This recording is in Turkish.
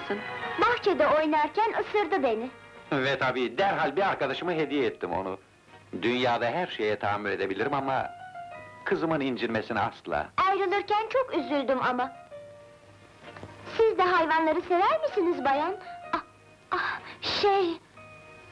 musun? Bahçede oynarken ısırdı beni. Ve tabii derhal bir arkadaşıma hediye ettim onu. Dünyada her şeye tahammül edebilirim ama... ...kızımın incinmesine asla. Ayrılırken çok üzüldüm ama. Siz de hayvanları sever misiniz bayan? Ah, ah,